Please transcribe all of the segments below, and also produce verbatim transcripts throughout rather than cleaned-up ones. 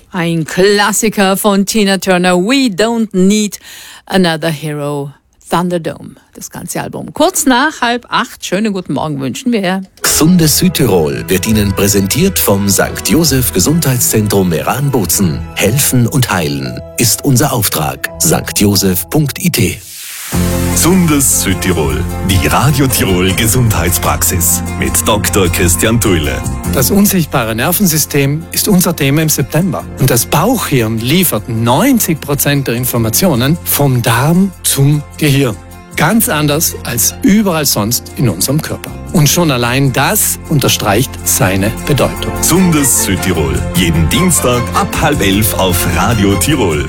Ein Klassiker von Tina Turner, We Don't Need Another Hero, Thunderdome, das ganze Album. Kurz nach halb acht, schönen guten Morgen wünschen wir. Gesundes Südtirol wird Ihnen präsentiert vom Sankt Joseph Gesundheitszentrum Meran-Bozen. Helfen und heilen ist unser Auftrag. sankt joseph punkt i t. Gesundes Südtirol, die Radio Tirol Gesundheitspraxis mit Doktor Christian Thuile. Das unsichtbare Nervensystem ist unser Thema im September. Und das Bauchhirn liefert neunzig Prozent der Informationen vom Darm zum Gehirn. Ganz anders als überall sonst in unserem Körper. Und schon allein das unterstreicht seine Bedeutung. Gesundes Südtirol, jeden Dienstag ab halb elf auf Radio Tirol.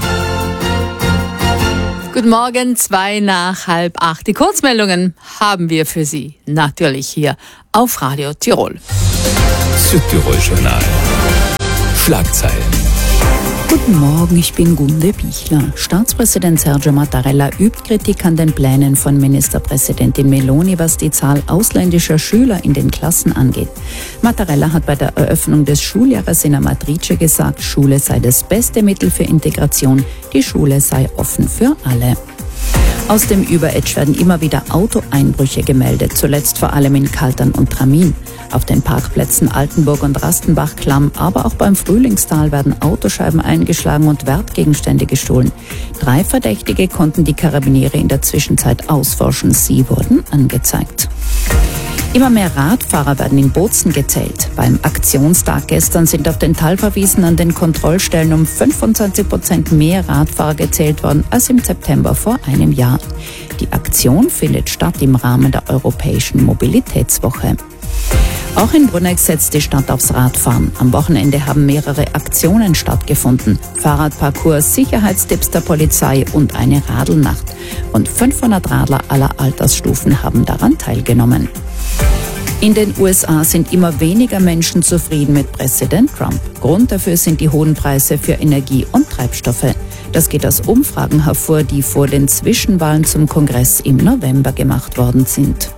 Guten Morgen, zwei nach halb acht. Die Kurzmeldungen haben wir für Sie natürlich hier auf Radio Tirol. Südtirol-Journal. Schlagzeilen. Guten Morgen, ich bin Gunde Bichler. Staatspräsident Sergio Mattarella übt Kritik an den Plänen von Ministerpräsidentin Meloni, was die Zahl ausländischer Schüler in den Klassen angeht. Mattarella hat bei der Eröffnung des Schuljahres in Amatrice gesagt, Schule sei das beste Mittel für Integration, die Schule sei offen für alle. Aus dem Überetsch werden immer wieder Autoeinbrüche gemeldet, zuletzt vor allem in Kaltern und Tramin. Auf den Parkplätzen Altenburg und Rastenbach-Klamm, aber auch beim Frühlingstal werden Autoscheiben eingeschlagen und Wertgegenstände gestohlen. Drei Verdächtige konnten die Karabiniere in der Zwischenzeit ausforschen. Sie wurden angezeigt. Immer mehr Radfahrer werden in Bozen gezählt. Beim Aktionstag gestern sind auf den Talferwiesen an den Kontrollstellen um fünfundzwanzig Prozent mehr Radfahrer gezählt worden als im September vor einem Jahr. Die Aktion findet statt im Rahmen der Europäischen Mobilitätswoche. Auch in Bruneck setzt die Stadt aufs Radfahren. Am Wochenende haben mehrere Aktionen stattgefunden. Fahrradparcours, Sicherheitstipps der Polizei und eine Radelnacht. Rund fünfhundert Radler aller Altersstufen haben daran teilgenommen. In den U S A sind immer weniger Menschen zufrieden mit Präsident Trump. Grund dafür sind die hohen Preise für Energie und Treibstoffe. Das geht aus Umfragen hervor, die vor den Zwischenwahlen zum Kongress im November gemacht worden sind.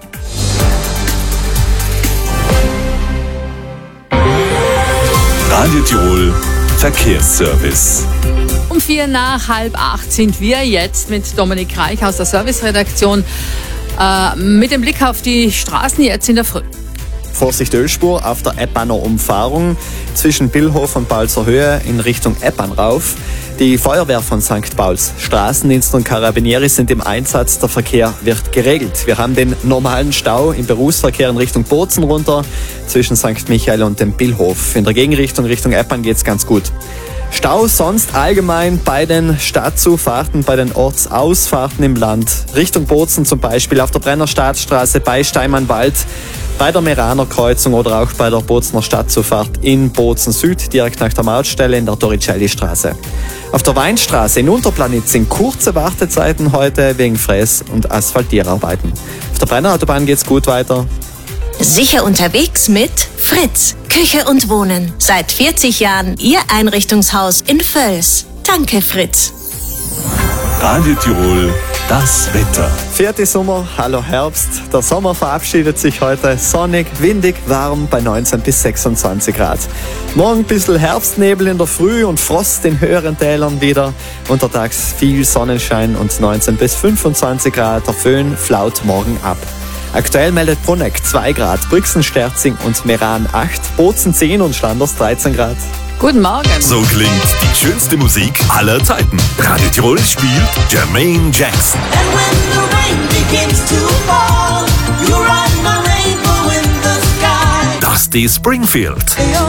Radio Tirol Verkehrsservice. Um vier nach halb acht sind wir jetzt mit Dominik Reich aus der Serviceredaktion äh, mit dem Blick auf die Straßen jetzt in der Früh. Vorsicht Ölspur auf der Eppaner Umfahrung zwischen Billhof und Balzer Höhe in Richtung Eppan rauf. Die Feuerwehr von Sankt Pauls, Straßendienst und Karabinieri sind im Einsatz. Der Verkehr wird geregelt. Wir haben den normalen Stau im Berufsverkehr in Richtung Bozen runter zwischen Sankt Michael und dem Billhof. In der Gegenrichtung Richtung Eppan geht's ganz gut. Stau sonst allgemein bei den Stadtzufahrten, bei den Ortsausfahrten im Land. Richtung Bozen zum Beispiel auf der Brenner Staatsstraße bei Steinmannwald, bei der Meraner Kreuzung oder auch bei der Bozener Stadtzufahrt in Bozen Süd, direkt nach der Mautstelle in der Torricelli-Straße. Auf der Weinstraße in Unterplanitz sind kurze Wartezeiten heute wegen Fräs- und Asphaltierarbeiten. Auf der Brennerautobahn geht's gut weiter. Sicher unterwegs mit Fritz, Küche und Wohnen. Seit vierzig Jahren Ihr Einrichtungshaus in Völs. Danke, Fritz. Radio Tirol, das Wetter. Vierte Sommer, hallo Herbst. Der Sommer verabschiedet sich heute sonnig, windig, warm bei neunzehn bis sechsundzwanzig Grad. Morgen ein bisschen Herbstnebel in der Früh und Frost in höheren Tälern wieder. Untertags viel Sonnenschein und neunzehn bis fünfundzwanzig Grad. Der Föhn flaut morgen ab. Aktuell meldet Bruneck zwei Grad, Brixen, Sterzing und Meran acht, Bozen zehn und Schlanders dreizehn Grad. Guten Morgen. So klingt die schönste Musik aller Zeiten. Radio Tirol spielt Jermaine Jackson. And when the rain begins to fall, you ride my rainbow in the sky. Dusty Springfield.